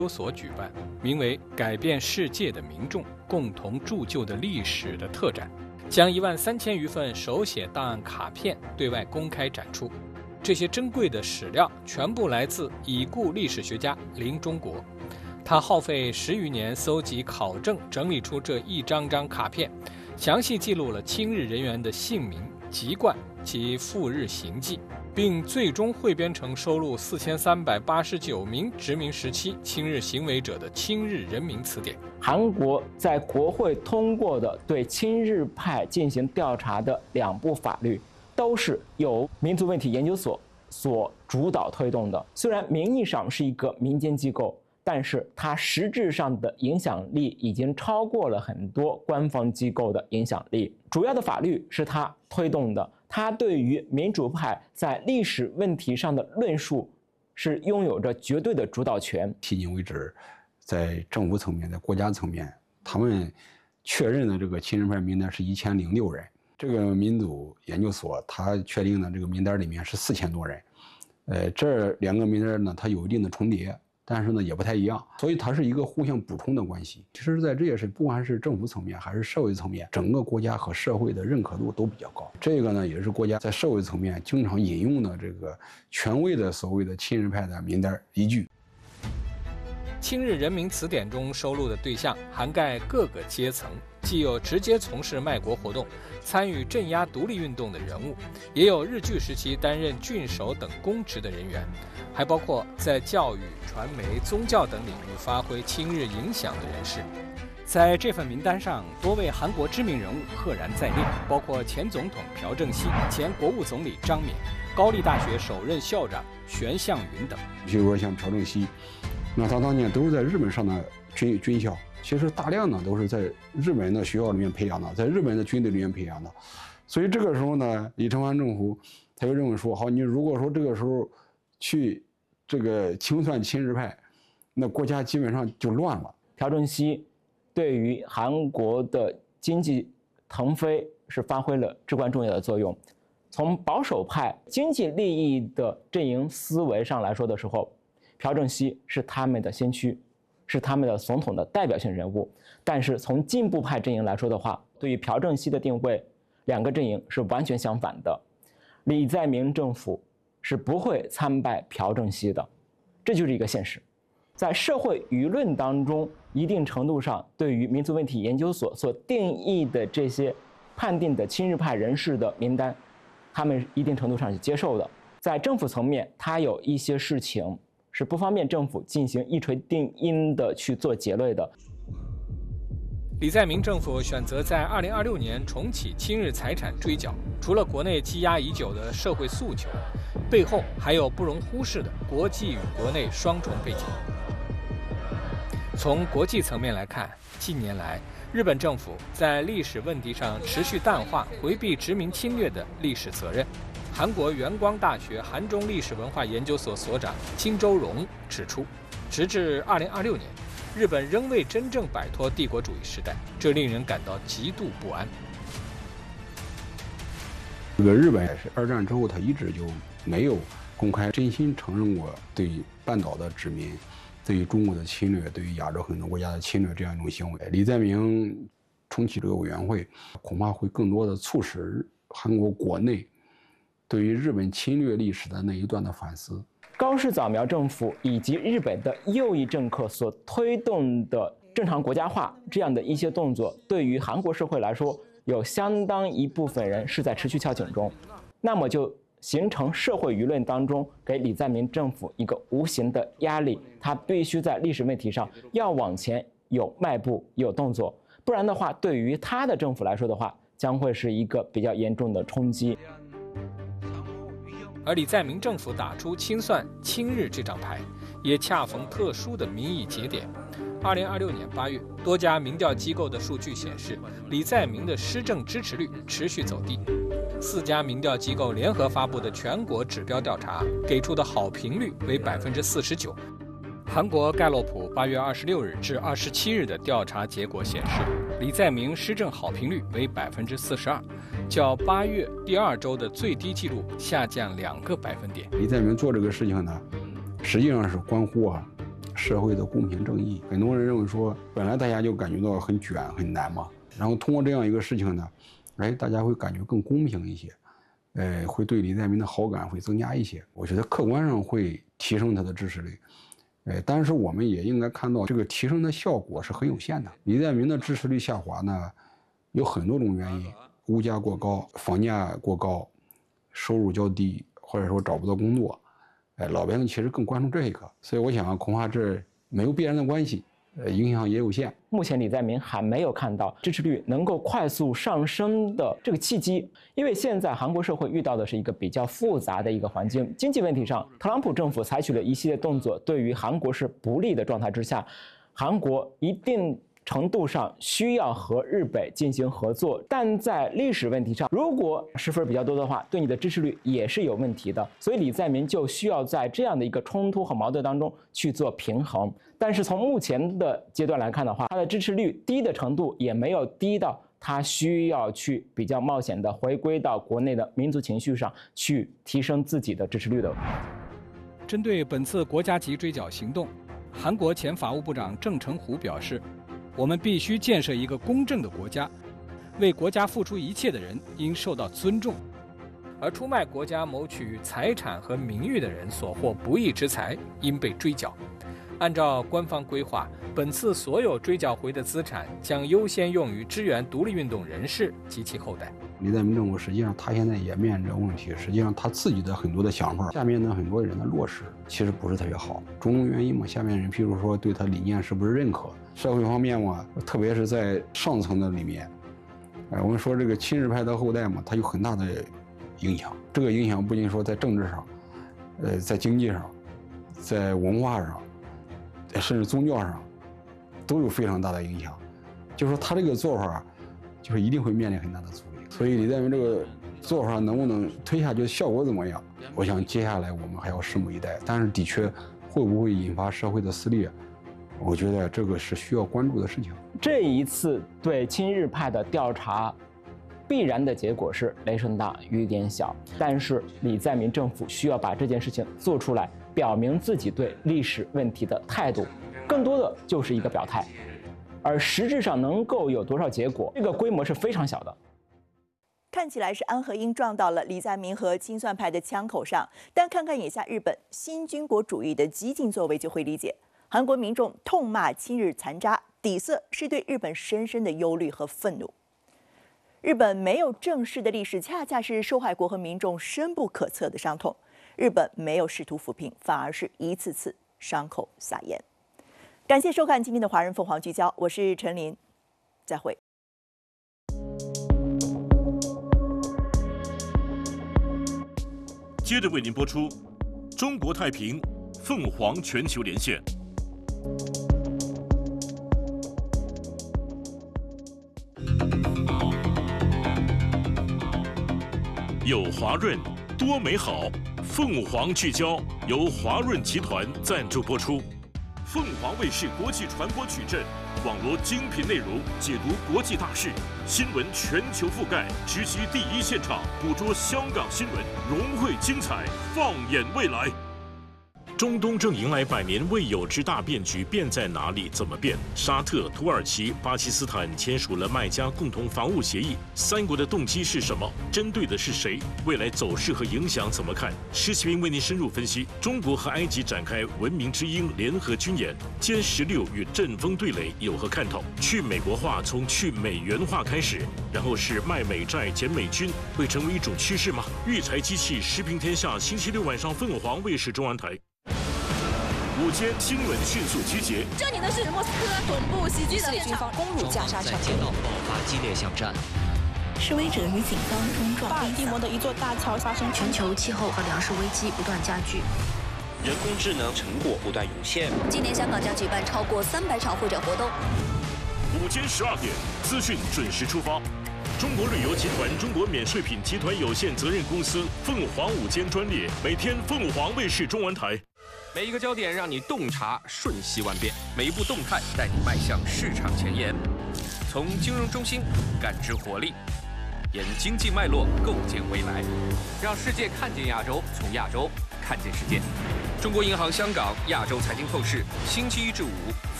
究所举办，名为“改变世界的民众共同铸就的历史”的特展，将13000余份手写档案卡片对外公开展出。这些珍贵的史料全部来自已故历史学家林中国，他耗费10余年搜集考证，整理出这一张张卡片，详细记录了亲日人员的姓名、籍贯及赴日行迹，并最终汇编成收录4389名殖民时期亲日行为者的亲日人民词典。 韩国在国会通过的对亲日派进行调查的2部法律，都是由民族问题研究所所主导推动的。虽然名义上是一个民间机构，但是它实质上的影响力已经超过了很多官方机构的影响力。主要的法律是它推动的，它对于民主派在历史问题上的论述是拥有着绝对的主导权。 迄今为止，在政府层面、在国家层面，他们确认的这个亲日派名单是1006人。这个民族研究所他确定的这个名单里面是4000多人。这2个名单呢，它有一定的重叠，但是呢也不太一样，所以它是一个互相补充的关系。其实在这也是不管是政府层面还是社会层面，整个国家和社会的认可度都比较高。这个呢也是国家在社会层面经常引用的这个权威的所谓的亲日派的名单依据。 亲日人民词典中收录的对象涵盖各个阶层，既有直接从事卖国活动、参与镇压独立运动的人物，也有日据时期担任郡守等公职的人员，还包括在教育、传媒、宗教等领域发挥亲日影响的人士。在这份名单上，多位韩国知名人物赫然在列，包括前总统朴正熙、前国务总理张冕、高丽大学首任校长玄向云等。 比如说像朴正熙，那他当年都是在日本上的军校，其实大量的都是在日本的学校里面培养的，在日本的军队里面培养的。所以这个时候呢，李承晚政府他就认为说，好，你如果说这个时候去这个清算亲日派，那国家基本上就乱了。 朴正熙对于韩国的经济腾飞是发挥了至关重要的作用。从保守派经济利益的阵营思维上来说的时候，朴正熙是他们的先驱，是他们的总统的代表性人物。但是从进步派阵营来说的话，对于朴正熙的定位，2个阵营是完全相反的。李在明政府是不会参拜朴正熙的，这就是一个现实。在社会舆论当中，一定程度上对于民族问题研究所所定义的这些判定的亲日派人士的名单，他们一定程度上是接受的。在政府层面，它有一些事情是不方便政府进行一锤定音的去做结论的。 李在明政府选择在2026年重启亲日财产追缴，除了国内积压已久的社会诉求，背后还有不容忽视的国际与国内双重背景。从国际层面来看，近年来日本政府在历史问题上持续淡化、回避殖民侵略的历史责任。韩国元光大学韩中历史文化研究所所长金周荣指出，直至2026年，日本仍未真正摆脱帝国主义时代，这令人感到极度不安。 这个日本是2战之后，他一直就没有公开真心承认过对半岛的殖民、对于中国的侵略、对于亚洲很多国家的侵略这样一种行为。李在明重启这个委员会，恐怕会更多的促使韩国国内对于日本侵略历史的那一段的反思。 高市早苗政府以及日本的右翼政客所推动的正常国家化这样的一些动作，对于韩国社会来说，有相当一部分人是在持续敲警钟，那么就形成社会舆论当中给李在明政府一个无形的压力，他必须在历史问题上要往前有迈步、有动作，不然的话，对于他的政府来说的话，将会是一个比较严重的冲击。 而李在明政府打出清算亲日这张牌，也恰逢特殊的民意节点。2026年8月，多家民调机构的数据显示，李在明的施政支持率持续走低。4家民调机构联合发布的全国指标调查，给出的好评率为49%。韩国盖洛普8月26日至27日的调查结果显示，李在明施政好评率为42%，较8月第2周的最低纪录下降2个百分点。 李在明做这个事情呢，实际上是关乎社会的公平正义。很多人认为说，本来大家就感觉到很卷很难嘛，然后通过这样一个事情呢，大家会感觉更公平一些，会对李在明的好感会增加一些。我觉得客观上会提升他的支持率。但是我们也应该看到，这个提升的效果是很有限的。李在明的支持率下滑呢，有很多种原因：物价过高、房价过高、收入较低，或者说找不到工作。老百姓其实更关注这个，所以我想恐怕这没有必然的关系，影响也有限。 目前李在明还没有看到支持率能够快速上升的这个契机，因为现在韩国社会遇到的是一个比较复杂的一个环境。经济问题上，特朗普政府采取了一系列动作，对于韩国是不利的状态之下，韩国一定程度上需要和日本进行合作，但在历史问题上，如果失分比较多的话，对你的支持率也是有问题的。所以李在明就需要在这样的一个冲突和矛盾当中去做平衡。但是从目前的阶段来看的话，他的支持率低的程度也没有低到他需要去比较冒险的回归到国内的民族情绪上去提升自己的支持率的。 针对本次国家级追缴行动，韩国前法务部长郑成虎表示，我们必须建设一个公正的国家，为国家付出一切的人应受到尊重，而出卖国家谋取财产和名誉的人所获不义之财应被追缴。按照官方规划，本次所有追缴回的资产将优先用于支援独立运动人士及其后代。 李在明政府实际上他现在也面临着问题，实际上他自己的很多的想法，下面的很多人的落实其实不是特别好，种种原因嘛。下面人譬如说对他理念是不是认可，社会方面嘛，特别是在上层的里面，我们说这个亲日派的后代嘛，它有很大的影响。这个影响不仅说在政治上，在经济上，在文化上，甚至宗教上，都有非常大的影响。就是说他这个做法，就是一定会面临很大的阻力。所以李在明这个做法能不能推下去，效果怎么样？我想接下来我们还要拭目以待。但是的确会不会引发社会的撕裂，我觉得这个是需要关注的事情。 这一次对亲日派的调查，必然的结果是雷声大雨点小。但是李在明政府需要把这件事情做出来，表明自己对历史问题的态度，更多的就是一个表态。而实质上能够有多少结果，这个规模是非常小的。 看起来是安和英撞到了李在明和亲算派的枪口上，但看看眼下日本新军国主义的激进作为，就会理解韩国民众痛骂亲日残渣，底色是对日本深深的忧虑和愤怒。日本没有正式的历史，恰恰是受害国和民众深不可测的伤痛。日本没有试图抚平，反而是一次次伤口撒盐。感谢收看今天的华人凤凰聚焦，我是陈琳，再会。 接着为您播出中国太平凤凰全球连线。有华润，多美好。凤凰聚焦由华润集团赞助播出。凤凰卫视国际传播矩阵，网罗精品内容，解读国际大事，新闻全球覆盖，直击第一现场，捕捉香港新闻，融汇精彩，放眼未来。中东正迎来100年未有之大变局，变在哪里？怎么变？沙特、土耳其、巴基斯坦签署了麦加共同防务协议，三国的动机是什么？针对的是谁？未来走势和影响怎么看？施启明为您深入分析。中国和埃及展开文明之鹰联合军演，歼16与阵风对垒有何看头？去美国化从去美元化开始，然后是卖美债减美军，会成为一种趋势吗？育才机器时评天下，星期六晚上凤凰卫视中文台。午间新闻迅速集结。 这里的是莫斯科总部袭击的军方攻入加沙城， 在街道爆发激烈巷战。 示威者与警方冲撞。巴尔的摩的一座大桥发生全球气候和粮食危机不断加剧， 人工智能成果不断涌现。 今年香港将举办超过300场会展活动。 午间12点，资讯准时出发。中国旅游集团中国免税品集团有限责任公司凤凰午间专列，每天凤凰卫视中文台。 每一个焦点让你洞察瞬息万变，每一步动态带你迈向市场前沿。从金融中心感知活力，沿经济脉络构建未来，让世界看见亚洲，从亚洲看见世界。 中国银行香港亚洲财经透视，星期1至5